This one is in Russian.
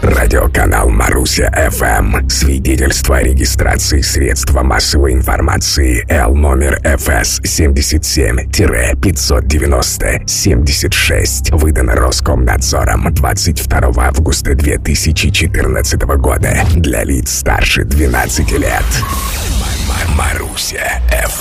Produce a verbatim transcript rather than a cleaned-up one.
Радиоканал Маруся эф эм. Свидетельство о регистрации средства массовой информации Л номер эф эс семьдесят семь пятьсот девяносто семьдесят шесть. Выдано Роскомнадзором двадцать второго августа две тысячи четырнадцатого года. Для лиц старше двенадцати лет. Маруся эф эм.